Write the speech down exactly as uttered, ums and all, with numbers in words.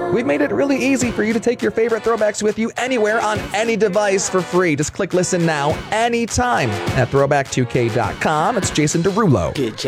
We've made it really easy for you to take your favorite throwbacks with you anywhere on any device for free. Just click listen now anytime at throwback two k dot com. It's Jason Derulo.